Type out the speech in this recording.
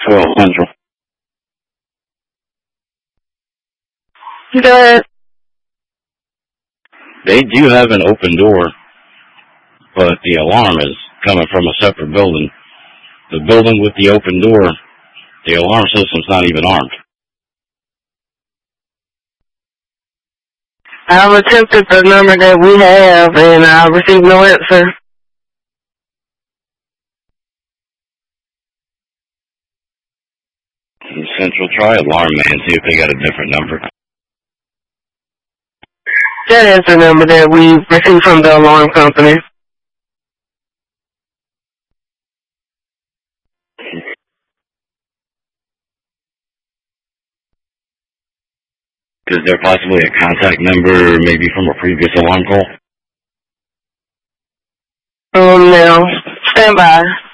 12 Central. Go ahead. They do have an open door, but the alarm is coming from a separate building. The building with the open door, the alarm system's not even armed. I've attempted the number that we have, and I received no answer. Central, try Alarm Man, see if they got a different number. That is the number that we received from the alarm company. Is there possibly a contact number, maybe from a previous alarm call? No. Stand by.